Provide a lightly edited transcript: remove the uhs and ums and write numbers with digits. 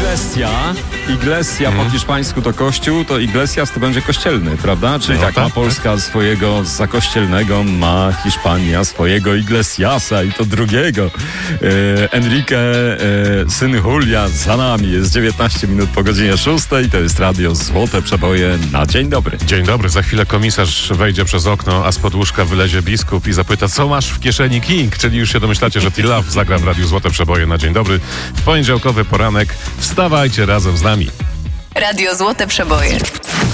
Iglesia po hiszpańsku to kościół, to Iglesias to będzie kościelny, prawda? Czyli No tak, tak, ma Polska swojego zakościelnego, ma Hiszpania swojego Iglesiasa i to drugiego. Enrique, syn Julia za nami. Jest 19 minut po godzinie 6. To jest Radio Złote Przeboje na Dzień Dobry. Dzień dobry, za chwilę komisarz wejdzie przez okno, a spod łóżka wylezie biskup i zapyta, co masz w kieszeni King? Czyli już się domyślacie, że T-Love zagra w Radiu Złote Przeboje na Dzień Dobry. W poniedziałkowy poranek wstawajcie razem z nami. Radio Złote Przeboje.